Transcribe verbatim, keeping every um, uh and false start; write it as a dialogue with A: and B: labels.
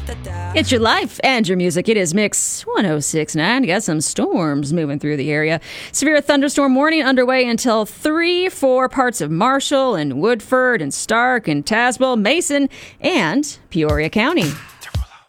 A: It's your life and your music. It is Mix one oh six point nine. Got some storms moving through the area. Severe thunderstorm warning underway until three for parts of Marshall and Woodford and Stark and Tazewell, Mason, and Peoria County.